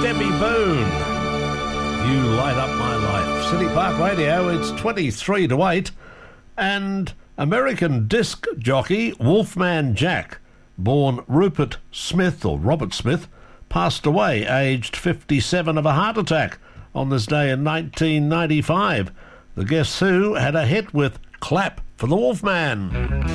Debbie Boone. You light up my life. City Park Radio, it's 23 to 8. And American disc jockey Wolfman Jack, born Rupert Smith or Robert Smith, passed away aged 57 of a heart attack on this day in 1995. The Guess Who had a hit with Clap for the Wolfman.